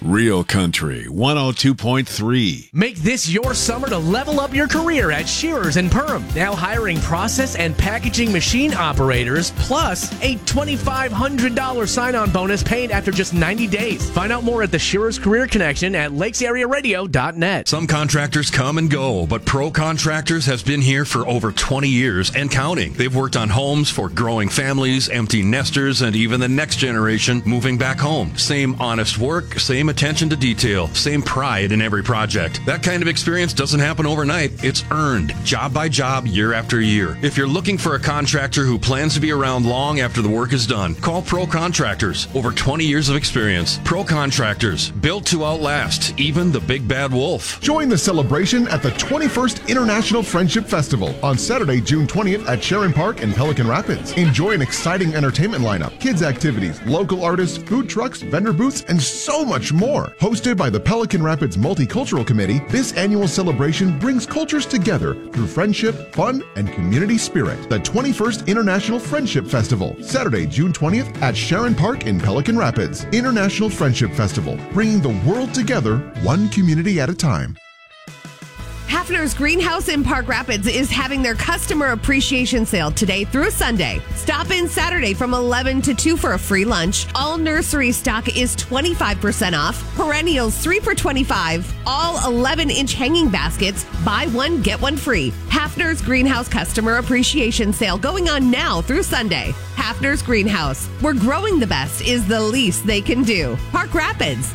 Real Country 102.3. Make this your summer to level up your career at Shearers and Perham. Now hiring process and packaging machine operators, plus a $2,500 sign-on bonus paid after just 90 days. Find out more at the Shearers Career Connection at lakesarearadio.net. Some contractors come and go, but Pro Contractors has been here for over 20 years and counting. They've worked on homes for growing families, empty nesters, and even the next generation moving back home. Same honest work, same attention to detail, same pride in every project. That kind of experience doesn't happen overnight. It's earned, job by job, year after year. If you're looking for a contractor who plans to be around long after the work is done, call Pro Contractors. Over 20 years of experience. Pro Contractors, built to outlast even the big bad wolf. Join the celebration at the 21st International Friendship Festival on Saturday, June 20th at Sharon Park in Pelican Rapids. Enjoy an exciting entertainment lineup, kids activities, local artists, food trucks, vendor booths, and so much more. Hosted by the Pelican Rapids Multicultural Committee, this annual celebration brings cultures together through friendship, fun, and community spirit. The 21st International Friendship Festival, Saturday, June 20th at Sharon Park in Pelican Rapids. International Friendship Festival, bringing the world together, one community at a time. Hafner's Greenhouse in Park Rapids is having their customer appreciation sale today through Sunday. Stop in Saturday from 11 to 2 for a free lunch. All nursery stock is 25% off. Perennials 3 for $25. All 11-inch hanging baskets, buy one, get one free. Hafner's Greenhouse customer appreciation sale going on now through Sunday. Hafner's Greenhouse, where growing the best is the least they can do. Park Rapids.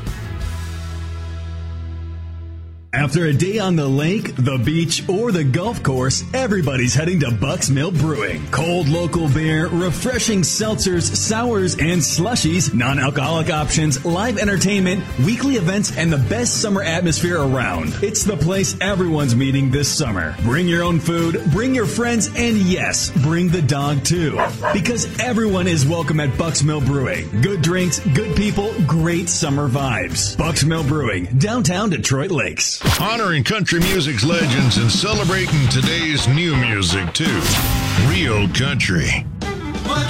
After a day on the lake, the beach, or the golf course, everybody's heading to Buck's Mill Brewing. Cold local beer, refreshing seltzers, sours, and slushies, non-alcoholic options, live entertainment, weekly events, and the best summer atmosphere around. It's the place everyone's meeting this summer. Bring your own food, bring your friends, and yes, bring the dog too. Because everyone is welcome at Buck's Mill Brewing. Good drinks, good people, great summer vibes. Buck's Mill Brewing, downtown Detroit Lakes. Honoring country music's legends and celebrating today's new music, too. Real Country.